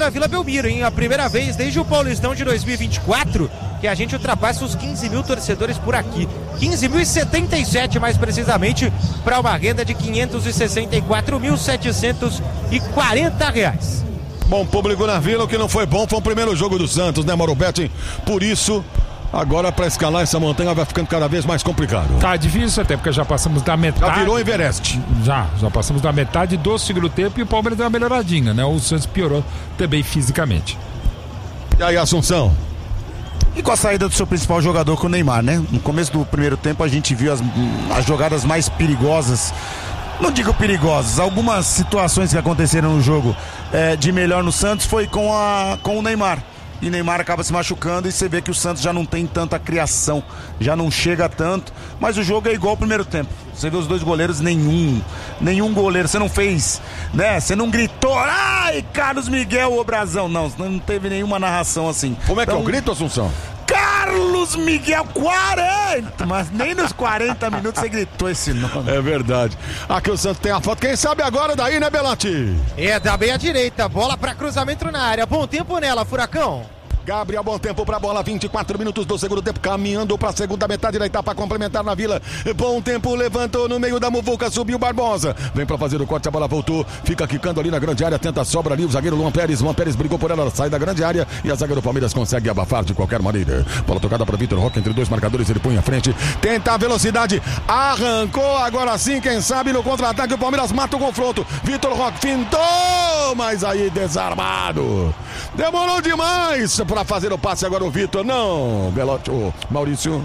da Vila Belmiro, hein? A primeira vez desde o Paulistão de 2024 que a gente ultrapassa os 15 mil torcedores por aqui. 15.077 mais precisamente, para uma renda de R$ 564.740. Bom público na Vila, o que não foi bom foi o primeiro jogo do Santos, né, Mauro Betting? Por isso, agora para escalar essa montanha vai ficando cada vez mais complicado. Tá difícil, até porque já passamos da metade. Já virou Everest. Já passamos da metade do segundo tempo e o Palmeiras deu uma melhoradinha, né? O Santos piorou também fisicamente. E aí, Assunção? E com a saída do seu principal jogador, com o Neymar, né? No começo do primeiro tempo a gente viu as jogadas mais perigosas. Não digo perigosas, algumas situações que aconteceram no jogo de melhor no Santos foi com o Neymar. E Neymar acaba se machucando e você vê que o Santos já não tem tanta criação, já não chega tanto, mas o jogo é igual ao primeiro tempo. Você vê os dois goleiros, nenhum goleiro, você não fez, né? Você não gritou, ai, Carlos Miguel, ô Brazão, não teve nenhuma narração assim. Como é que é o grito, Assunção? Carlos Miguel 40, mas nem nos 40 minutos você gritou esse nome. É verdade. Aqui o Santos tem a foto, quem sabe agora daí, né, Belatti? Da meia direita, bola para cruzamento na área, bom tempo nela, Furacão. Gabriel, bom tempo pra bola, 24 minutos do segundo tempo, caminhando pra segunda metade da etapa complementar na Vila. Bom tempo, levantou no meio da muvuca, subiu Barbosa, vem pra fazer o corte, a bola voltou, fica quicando ali na grande área, tenta a sobra ali, o zagueiro Luan Pérez brigou por ela, sai da grande área e a zaga do Palmeiras consegue abafar de qualquer maneira. Bola tocada pra Vitor Roque, entre dois marcadores, ele põe à frente, tenta a velocidade, arrancou, agora sim, quem sabe no contra-ataque o Palmeiras mata o confronto. Vitor Roque fintou, mas aí desarmado, demorou demais pra fazer o passe agora o Vitor, não, Belotti, Maurício.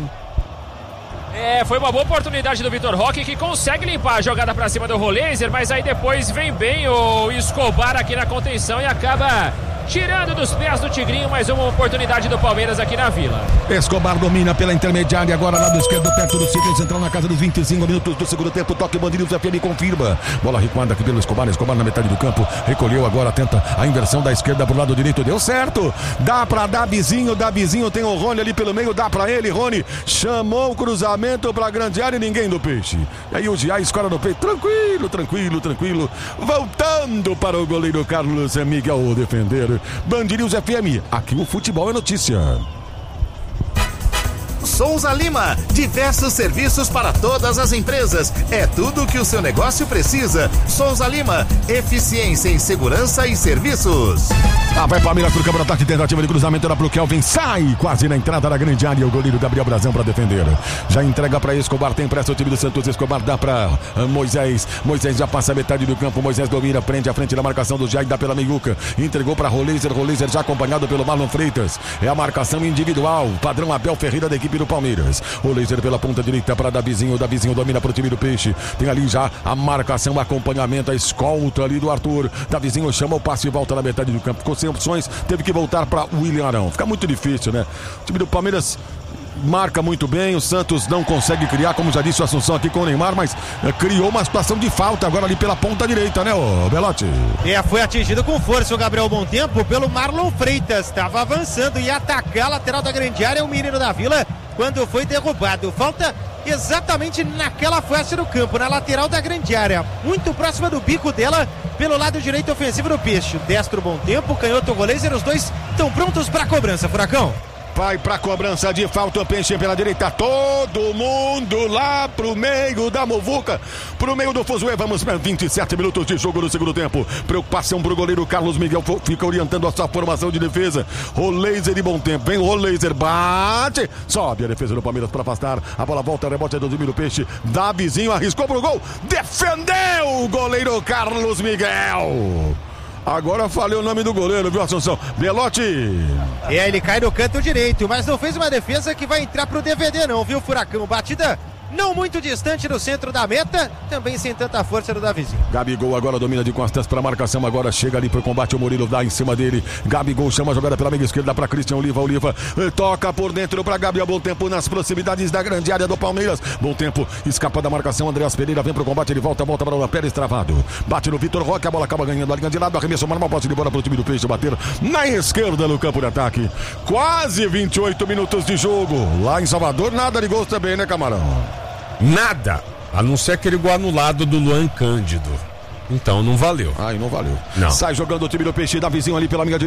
Foi uma boa oportunidade do Vitor Roque, que consegue limpar a jogada pra cima do Roleiser, mas aí depois vem bem o Escobar aqui na contenção e acaba tirando dos pés do Tigrinho. Mais uma oportunidade do Palmeiras aqui na Vila. Escobar domina pela intermediária, agora lado esquerdo, perto do círculo central, na casa dos 25 minutos do segundo tempo. Toque Bandidos FM confirma. Bola recuada aqui pelo Escobar na metade do campo, recolheu agora, tenta a inversão da esquerda pro lado direito, deu certo. Dá pra Davizinho, tem o Rony ali pelo meio, dá pra ele, Rony chamou o cruzamento pra grande área e ninguém do Peixe. E aí o Giai escora no peito, tranquilo, voltando para o goleiro Carlos Miguel defender. Band News FM, aqui o futebol é notícia. Souza Lima, diversos serviços para todas as empresas. É tudo o que o seu negócio precisa. Souza Lima, eficiência em segurança e serviços. Vai Palmeiras pro campo de ataque, tentativa de cruzamento, era pro Kelvin, sai quase na entrada da grande área, o goleiro Gabriel Brazão para defender. Já entrega para Escobar, tem pressa o time do Santos, Escobar dá para Moisés já passa a metade do campo, Moisés domina, prende a frente da marcação do Jair, dá pela meiuca, entregou para Roleiser já acompanhado pelo Marlon Freitas, é a marcação individual, padrão Abel Ferreira da equipe do Palmeiras. Roleiser pela ponta direita para Davizinho domina pro time do Peixe, tem ali já a marcação, o acompanhamento, a escolta ali do Arthur, Davizinho chama o passe e volta na metade do campo, ficou sem opções, teve que voltar para William Arão, fica muito difícil, né? O time do Palmeiras marca muito bem, o Santos não consegue criar, como já disse o Assunção aqui com o Neymar, mas criou uma situação de falta agora ali pela ponta direita, né, ô Belotti? Foi atingido com força o Gabriel Bom Tempo pelo Marlon Freitas, estava avançando e atacar a lateral da grande área, o menino da Vila, quando foi derrubado. Falta exatamente naquela face do campo, na lateral da grande área, muito próxima do bico dela, pelo lado direito ofensivo do Peixe. Destro Bom Tempo, canhoto Roleiser, os dois estão prontos para a cobrança, Furacão. Vai pra cobrança de falta, o Peixe pela direita, todo mundo lá pro meio da muvuca, pro meio do fuzuê. Vamos para 27 minutos de jogo no segundo tempo. Preocupação pro goleiro Carlos Miguel, fica orientando a sua formação de defesa. Roleiser e Bom Tempo, vem o Roleiser, bate, sobe a defesa do Palmeiras para afastar, a bola volta, rebote do time do Peixe, Davizinho arriscou pro gol, defendeu o goleiro Carlos Miguel. Agora falei o nome do goleiro, viu, Assunção? Belotti. Ele cai no canto direito, mas não fez uma defesa que vai entrar pro DVD não, viu, Furacão? Batida não muito distante do centro da meta, também sem tanta força do Davizinho. Gabigol agora domina de costas para marcação, agora chega ali pro combate, o Murilo dá em cima dele, Gabigol chama a jogada pela meia esquerda para Christian Oliva toca por dentro para Gabriel Bom Tempo nas proximidades da grande área do Palmeiras. Bom Tempo escapa da marcação, Andreas Pereira vem pro combate, ele volta para o Pérez travado, bate no Vitor Roque, a bola acaba ganhando a linha de lado, arremesso normal, posse de bola pro time do Peixe bater na esquerda no campo de ataque. Quase 28 minutos de jogo lá em Salvador, nada de gols também, né, Camarão? Nada, a não ser aquele gol anulado do Luan Cândido. Então não valeu. Não valeu. Não. Sai jogando o time do Peixe, Davizinho ali pela minha direita.